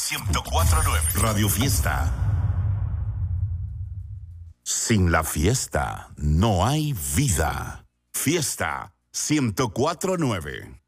104.9. Radio Fiesta. Sin la fiesta no hay vida. Fiesta 104.9.